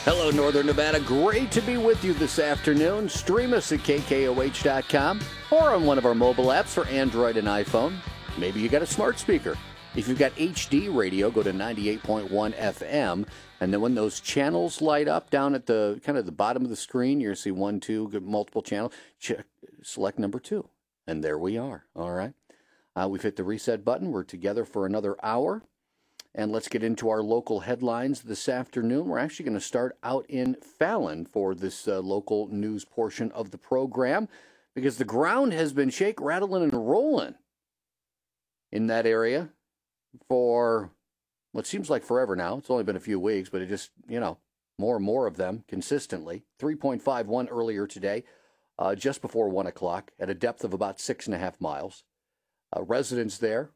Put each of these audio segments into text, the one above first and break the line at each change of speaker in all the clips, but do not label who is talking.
Hello, Northern Nevada. Great to be with you this afternoon. Stream us at KKOH.com or on one of our mobile apps for Android and iPhone. Maybe you got a smart speaker. If you've got HD radio, go to 98.1 FM. And then when those channels light up down at the kind of the bottom of the screen, you're going to see 1, 2, multiple channels. Select number 2. And there we are. All right. We've hit the reset button. We're together for another hour. And let's get into our local headlines this afternoon. We're actually going to start out in Fallon for this local news portion of the program because the ground has been shake, rattling, and rolling in that area for what seems like forever now. It's only been a few weeks, but it just, more and more of them consistently. 3.51 earlier today, just before 1 o'clock, at a depth of about 6.5 miles. Residents there.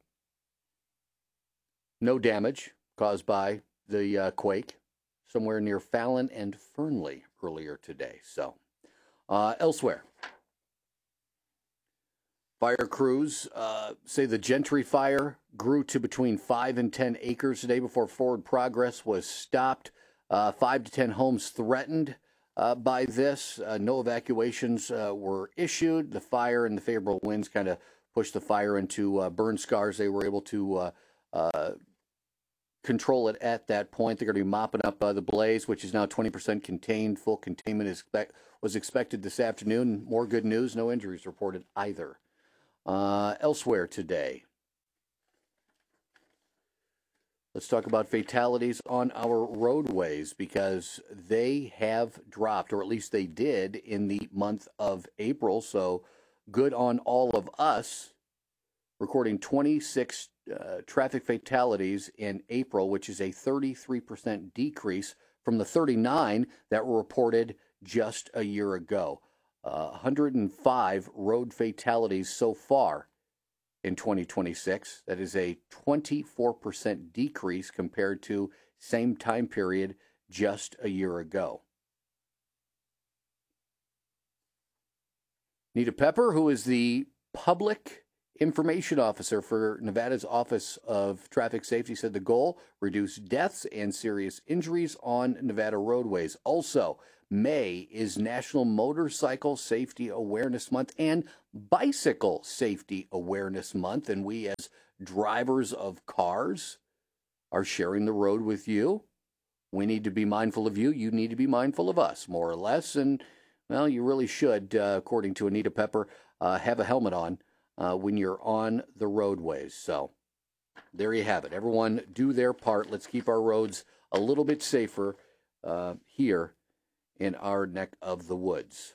No damage caused by the quake somewhere near Fallon and Fernley earlier today. So, elsewhere, fire crews say the Gentry fire grew to between 5 and 10 acres today before forward progress was stopped. 5 to 10 homes threatened by this. No evacuations were issued. The fire and the favorable winds kind of pushed the fire into burn scars. They were able to control it at that point. They're going to be mopping up the blaze, which is now 20% contained. Full containment was expected this afternoon. More good news, no injuries reported either. Elsewhere today, let's talk about fatalities on our roadways because they have dropped, or at least they did in the month of April. So good on all of us, recording 26 traffic fatalities in April, which is a 33% decrease from the 39 that were reported just a year ago. 105 road fatalities so far in 2026. That is a 24% decrease compared to same time period just a year ago. Nita Pepper, who is the public information officer for Nevada's Office of Traffic Safety, said the goal, reduce deaths and serious injuries on Nevada roadways. Also, May is National Motorcycle Safety Awareness Month and Bicycle Safety Awareness Month. And we as drivers of cars are sharing the road with you. We need to be mindful of you. You need to be mindful of us, more or less. And, well, you really should, according to Anita Pepper, have a helmet on when you're on the roadways. So there you have it. Everyone do their part. Let's keep our roads a little bit safer here in our neck of the woods.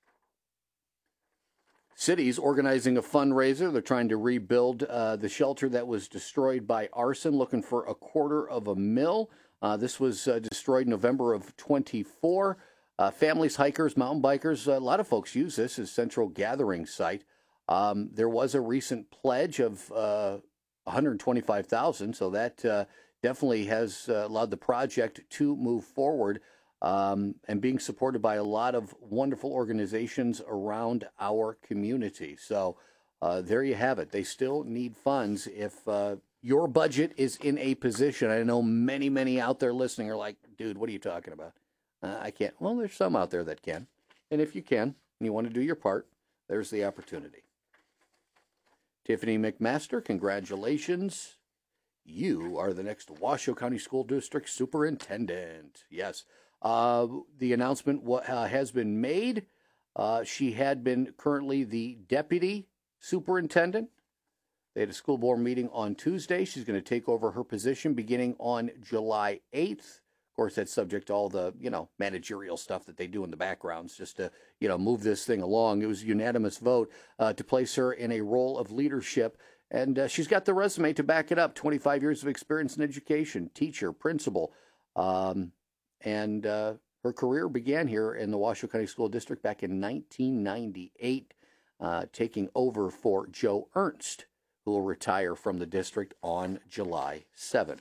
Cities organizing a fundraiser. They're trying to rebuild the shelter that was destroyed by arson, looking for $250,000. This was destroyed November of 24. Families, hikers, mountain bikers, a lot of folks use this as central gathering site. There was a recent pledge of $125,000, so that definitely has allowed the project to move forward and being supported by a lot of wonderful organizations around our community. So there you have it. They still need funds. If your budget is in a position, I know many out there listening are like, dude, what are you talking about? I can't. Well, there's some out there that can. And if you can, and you want to do your part, there's the opportunity. Tiffany McMaster, congratulations. You are the next Washoe County School District Superintendent. Yes. The announcement has been made. She had been currently the deputy superintendent. They had a school board meeting on Tuesday. She's going to take over her position beginning on July 8th. Of course, that's subject to all the, managerial stuff that they do in the backgrounds just to, move this thing along. It was a unanimous vote to place her in a role of leadership. And she's got the resume to back it up. 25 years of experience in education, teacher, principal. And her career began here in the Washoe County School District back in 1998, taking over for Joe Ernst, who will retire from the district on July 7th.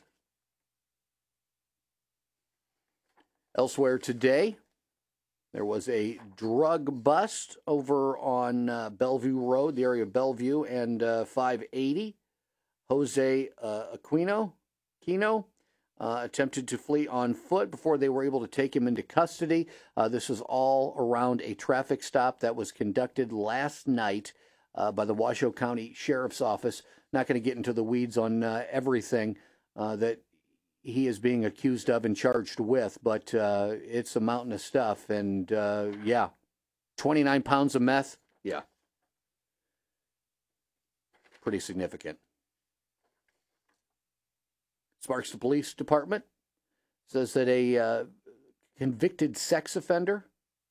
Elsewhere today, there was a drug bust over on Bellevue Road, the area of Bellevue and 580. Jose Kino attempted to flee on foot before they were able to take him into custody. This was all around a traffic stop that was conducted last night by the Washoe County Sheriff's Office. Not going to get into the weeds on everything that he is being accused of and charged with, but it's a mountain of stuff. And yeah, 29 pounds of meth. Yeah. Pretty significant. Sparks Police Department says that a convicted sex offender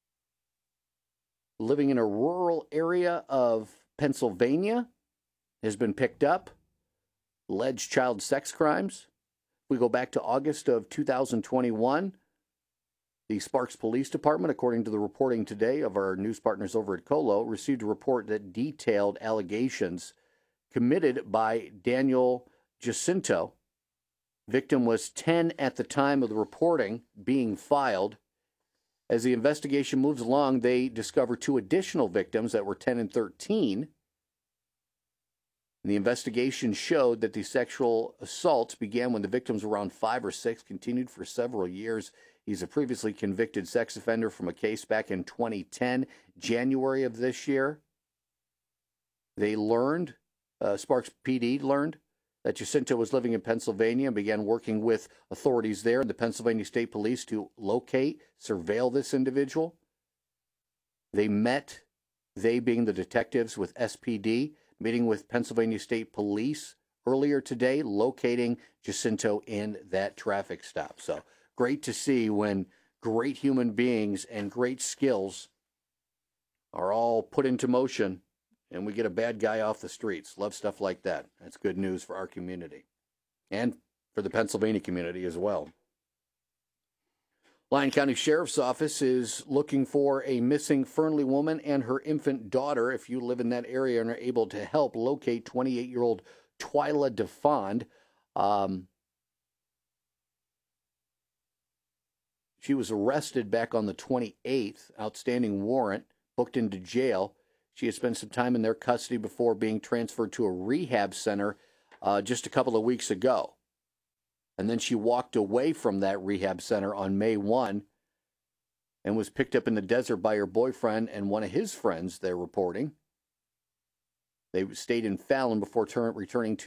living in a rural area of Pennsylvania has been picked up. Alleged child sex crimes. We go back to August of 2021. The Sparks Police Department, according to the reporting today of our news partners over at Colo, received a report that detailed allegations committed by Daniel Jacinto. Victim was 10 at the time of the reporting being filed. As the investigation moves along, they discover two additional victims that were 10 and 13. And the investigation showed that the sexual assaults began when the victims were around 5 or 6, continued for several years. He's a previously convicted sex offender from a case back in 2010, January of this year. They learned, Sparks PD learned, that Jacinto was living in Pennsylvania and began working with authorities there and the Pennsylvania State Police to locate, surveil this individual. They met, they being the detectives, with SPD, meeting with Pennsylvania State Police earlier today, locating Jacinto in that traffic stop. So great to see when great human beings and great skills are all put into motion and we get a bad guy off the streets. Love stuff like that. That's good news for our community and for the Pennsylvania community as well. Lyon County Sheriff's Office is looking for a missing Fernley woman and her infant daughter. If you live in that area and are able to help locate 28-year-old Twyla DeFond. She was arrested back on the 28th, outstanding warrant, booked into jail. She had spent some time in their custody before being transferred to a rehab center just a couple of weeks ago. And then she walked away from that rehab center on May 1 and was picked up in the desert by her boyfriend and one of his friends, they're reporting. They stayed in Fallon before returning to